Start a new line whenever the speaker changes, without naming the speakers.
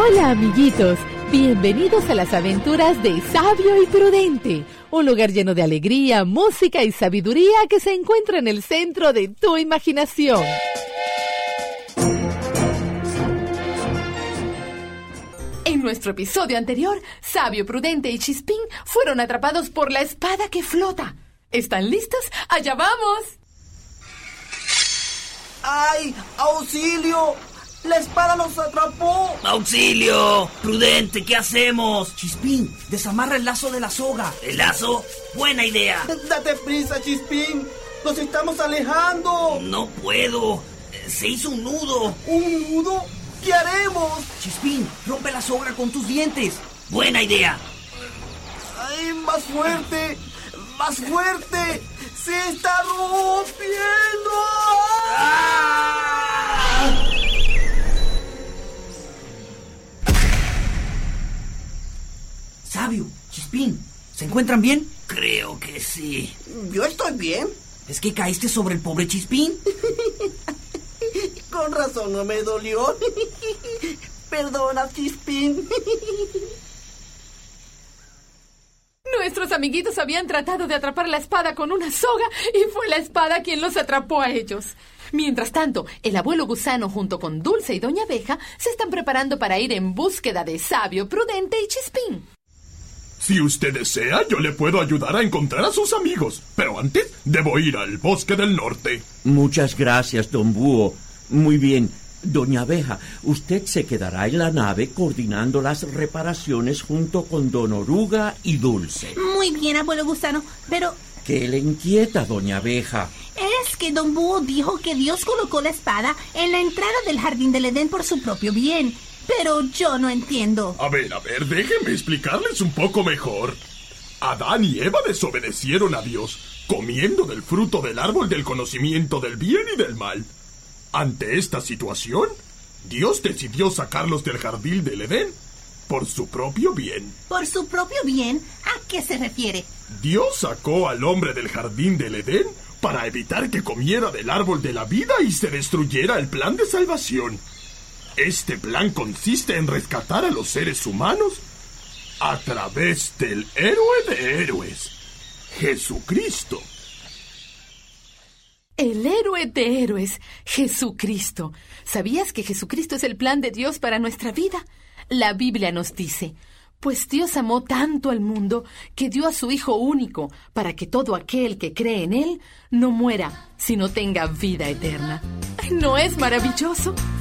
Hola amiguitos, bienvenidos a las aventuras de Sabio y Prudente, un lugar lleno de alegría, música y sabiduría que se encuentra en el centro de tu imaginación. En nuestro episodio anterior, Sabio, Prudente y Chispín fueron atrapados por la espada que flota. ¿Están listos? ¡Allá vamos!
¡Ay! ¡Auxilio! ¡La espada nos atrapó!
¡Auxilio! ¡Prudente! ¿Qué hacemos?
Chispín, desamarra el lazo de la soga.
¿El lazo? ¡Buena idea!
¡Date prisa, Chispín! ¡Nos estamos alejando!
No puedo. Se hizo un nudo.
¿Un nudo? ¿Qué haremos? Chispín, rompe la soga con tus dientes.
¡Buena idea!
¡Ay, más fuerte! ¡Más fuerte! ¡Se está rompiendo!
¡Ah!
Sabio, Chispín, ¿se encuentran bien?
Creo que sí.
Yo estoy bien. ¿Es que caíste sobre el pobre Chispín? Con razón no me dolió. Perdona, Chispín.
Nuestros amiguitos habían tratado de atrapar la espada con una soga y fue la espada quien los atrapó a ellos. Mientras tanto, el abuelo Gusano junto con Dulce y Doña Abeja se están preparando para ir en búsqueda de Sabio, Prudente y Chispín.
Si usted desea, yo le puedo ayudar a encontrar a sus amigos. Pero antes, debo ir al bosque del norte.
Muchas gracias, don Búho. Muy bien. Doña Abeja, usted se quedará en la nave coordinando las reparaciones junto con don Oruga y Dulce.
Muy bien, abuelo Gusano, pero...
¿Qué le inquieta, Doña Abeja?
Es que don Búho dijo que Dios colocó la espada en la entrada del jardín del Edén por su propio bien. Pero yo no entiendo.
A ver, déjenme explicarles un poco mejor. Adán y Eva desobedecieron a Dios, comiendo del fruto del árbol del conocimiento del bien y del mal. Ante esta situación, Dios decidió sacarlos del jardín del Edén por su propio bien.
¿Por su propio bien? ¿A qué se refiere?
Dios sacó al hombre del jardín del Edén para evitar que comiera del árbol de la vida y se destruyera el plan de salvación. Este plan consiste en rescatar a los seres humanos a través del héroe de héroes, Jesucristo.
El héroe de héroes, Jesucristo. ¿Sabías que Jesucristo es el plan de Dios para nuestra vida? La Biblia nos dice, pues Dios amó tanto al mundo que dio a su Hijo único para que todo aquel que cree en Él no muera, sino tenga vida eterna. ¿No es maravilloso?